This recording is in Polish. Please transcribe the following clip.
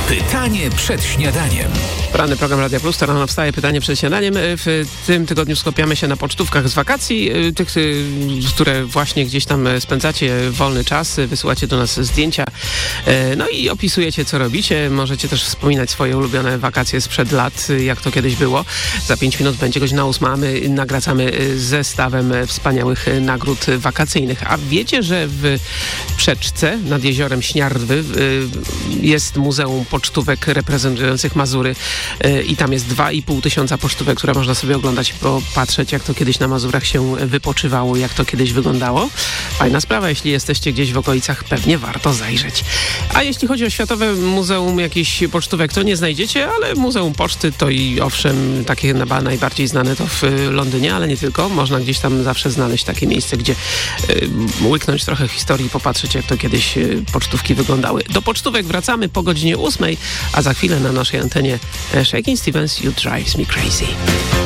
Pytanie przed śniadaniem. Poranny program Radia Plus, to rano wstaje pytanie przed śniadaniem. W tym tygodniu skupiamy się na pocztówkach z wakacji, tych, które właśnie gdzieś tam spędzacie wolny czas, wysyłacie do nas zdjęcia, no i opisujecie, co robicie. Możecie też wspominać swoje ulubione wakacje sprzed lat, jak to kiedyś było. Za 5 minut będzie godzina 8, a my nagradzamy zestawem wspaniałych nagród wakacyjnych. A wiecie, że w Przeczce nad jeziorem Śniardwy jest Muzeum Pocztówek reprezentujących Mazury i tam jest 2500 pocztówek, które można sobie oglądać, popatrzeć, jak to kiedyś na Mazurach się wypoczywało, jak to kiedyś wyglądało. Fajna sprawa, jeśli jesteście gdzieś w okolicach, pewnie warto zajrzeć. A jeśli chodzi o Światowe Muzeum jakichś pocztówek, to nie znajdziecie, ale Muzeum Poczty to i owszem, takie chyba najbardziej znane to w Londynie, ale nie tylko. Można gdzieś tam zawsze znaleźć takie miejsce, gdzie łyknąć trochę historii, popatrzeć, jak to kiedyś pocztówki wyglądały. Do pocztówek wracamy po godzinie 8, a za chwilę na naszej antenie Shakin' Stevens, You Drives Me Crazy.